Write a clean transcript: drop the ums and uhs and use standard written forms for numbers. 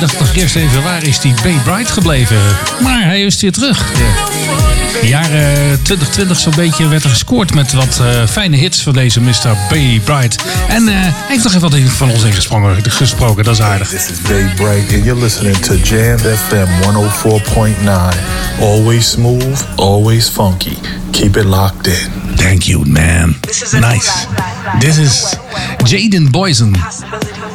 dacht nog eerst even, waar is die Bay Bright gebleven? Maar hij is weer terug. De jaren 2020 zo'n beetje werd er gescoord met wat fijne hits van deze Mr. Bay Bright. En hij heeft nog even wat van ons gesproken, dat is aardig. This is Bay Bright and you're listening to Jam FM 104.9. Always smooth, always funky. Keep it locked in. Thank you, man. Nice. This is Jaden Boysen.